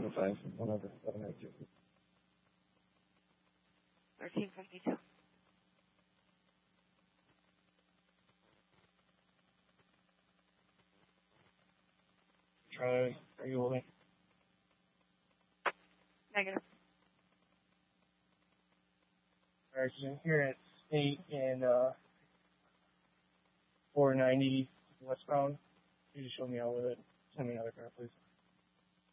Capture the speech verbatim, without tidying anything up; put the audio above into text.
seven five, one over, eleven ninety-two. thirteen fifty-two. Try, are you holding? Negative. Alright, so here at State and uh, four ninety westbound. You just show me out with it. Send me another car, please.